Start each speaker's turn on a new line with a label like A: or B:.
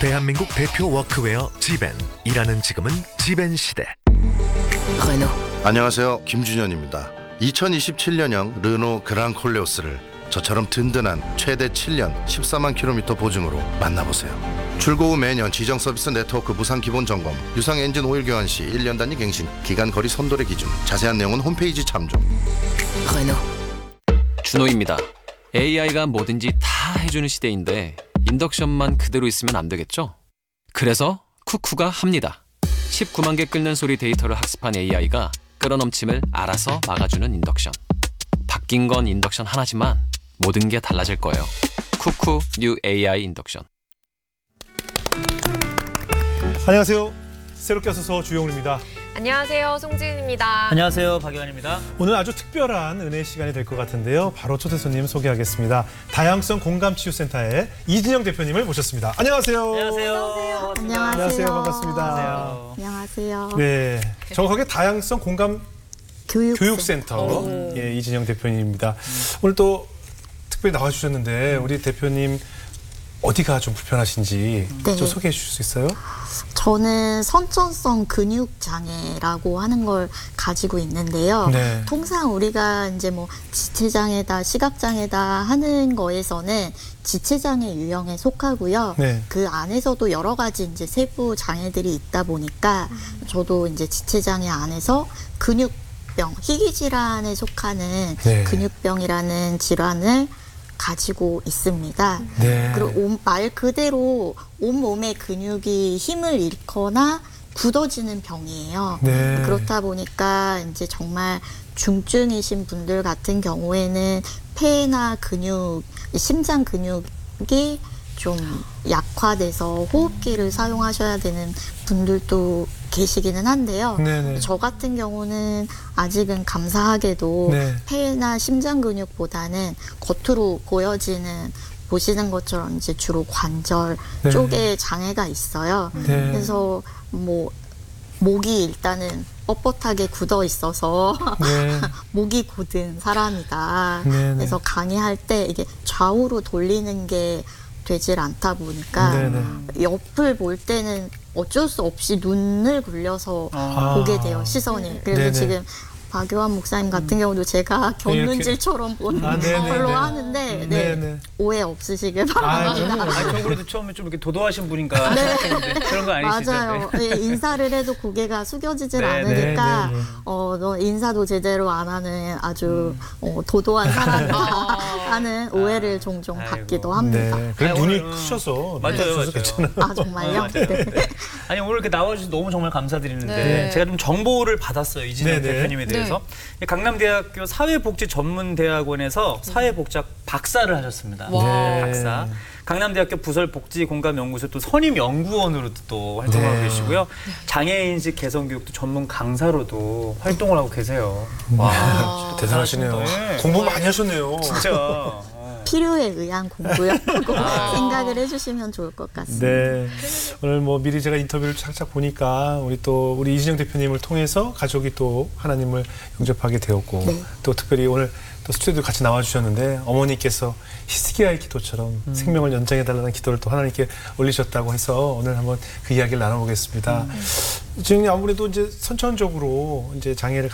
A: 대한민국 대표 워크웨어 지벤. 일하는 지금은 지벤 시대.
B: 안녕하세요, 김준현입니다. 2027년형 르노 그랑 콜레오스를 저처럼 든든한 최대 7년 14만 킬로미터 보증으로 만나보세요. 출고 후 매년 지정 서비스 네트워크 무상 기본 점검, 유상 엔진 오일 교환 시 1년 단위 갱신, 기간 거리 선도의 기준, 자세한 내용은 홈페이지 참조.
C: 준호입니다. AI가 뭐든지 다 해주는 시대인데 인덕션만 그대로 있으면 안 되겠죠? 그래서 쿠쿠가 합니다. 19만 개 끓는 소리 데이터를 학습한 AI가 끓어넘침을 알아서 막아주는 인덕션. 바뀐 건 인덕션 하나지만 모든 게 달라질 거예요. 쿠쿠 뉴 AI 인덕션.
D: 안녕하세요. 새롭게 와서 주영훈입니다.
E: 안녕하세요. 송지은입니다.
F: 안녕하세요. 박유환입니다.
D: 오늘 아주 특별한 은혜 시간이 될 것 같은데요. 바로 초대 손님 소개하겠습니다. 다양성 공감치유센터의 이진영 대표님을 모셨습니다. 안녕하세요.
F: 안녕하세요.
D: 안녕하세요. 반갑습니다.
F: 안녕하세요.
G: 안녕하세요.
D: 네, 정확하게 다양성 공감 교육센터 예, 이진영 대표님입니다. 오늘 또 특별히 나와주셨는데 우리 대표님 어디가 좀 불편하신지
G: 네.
D: 좀 소개해 주실 수 있어요?
G: 저는 선천성 근육 장애라고 하는 걸 가지고 있는데요.
D: 네.
G: 통상 우리가 이제 뭐 지체장애다, 시각장애다 하는 거에서는 지체장애 유형에 속하고요.
D: 네.
G: 그 안에서도 여러 가지 이제 세부 장애들이 있다 보니까 저도 이제 지체장애 안에서 근육병, 희귀질환에 속하는
D: 네.
G: 근육병이라는 질환을 가지고 있습니다.
D: 네.
G: 그리고 말 그대로 온몸의 근육이 힘을 잃거나 굳어지는 병이에요.
D: 네.
G: 그렇다 보니까 이제 정말 중증이신 분들 같은 경우에는 폐나 근육, 심장 근육이 좀 약화돼서 호흡기를 사용하셔야 되는 분들도 계시기는 한데요.
D: 네네.
G: 저 같은 경우는 아직은 감사하게도
D: 네.
G: 폐나 심장 근육보다는 겉으로 보여지는 보시는 것처럼 이제 주로 관절
D: 네.
G: 쪽에 장애가 있어요.
D: 네.
G: 그래서 뭐 목이 일단은 뻣뻣하게 굳어 있어서
D: 네.
G: 목이 곧은 사람이다.
D: 네네.
G: 그래서 강의할 때 이게 좌우로 돌리는 게 되질 않다 보니까
D: 네네.
G: 옆을 볼 때는 어쩔 수 없이 눈을 굴려서 보게 돼요, 시선이. 그래서
D: 네네.
G: 지금 박유환 목사님 같은 경우도 제가 곁눈질처럼 보는
D: 네네네.
G: 걸로 하는데 네,
D: 네네.
G: 오해 없으시길
D: 아,
G: 바랍니다.
D: 그럼요.
F: 아니, 전 그래도 처음에 좀 이렇게 도도하신 분인가 생각했는데 그런 거 아니시죠?
G: 맞아요. 예, 인사를 해도 고개가 숙여지질
F: 네,
G: 않으니까
D: 네, 네, 네.
G: 너 인사도 제대로 안 하는 아주 도도한 사람이다 하는 오해를 종종
F: 아이고.
G: 받기도 합니다.
D: 네. 그래
F: 아니,
D: 눈이
F: 오늘은-
D: 크셔서
F: 맞아요,
D: 크셔서
F: 맞아요.
D: 괜찮아요.
G: 아 정말요?
F: 맞아요.
G: 네.
F: 아니 오늘 이렇게 나와주셔서 너무 정말 감사드리는데
E: 네.
F: 제가 좀 정보를 받았어요. 이진영
D: 네네.
F: 대표님에 대해서. 강남대학교 사회복지전문대학원에서 사회복지학 박사를 하셨습니다.
D: 네.
F: 박사. 강남대학교 부설복지공감연구소 또 선임연구원으로도 또 활동하고
D: 네.
F: 계시고요. 장애인식 개선교육도 전문 강사로도 활동을 하고 계세요.
D: 와, 대단하시네요.
F: 네.
D: 공부 많이 하셨네요.
F: 진짜.
G: 필요에 의한 공부였다고 생각을 해주시면 좋을 것 같습니다.
D: 네. 오늘 뭐 미리 제가 인터뷰를 살짝 보니까 우리 이진영 대표님을 통해서 가족이 또 하나님을 영접하게 되었고
G: 네.
D: 또 특별히 오늘 또 스튜디오 같이 나와주셨는데 어머니께서 히스기야의 기도처럼 생명을 연장해달라는 기도를 또 하나님께 올리셨다고 해서 오늘 한번 그 이야기를 나눠보겠습니다. 지금 아무래도 이제 선천적으로 이제 장애를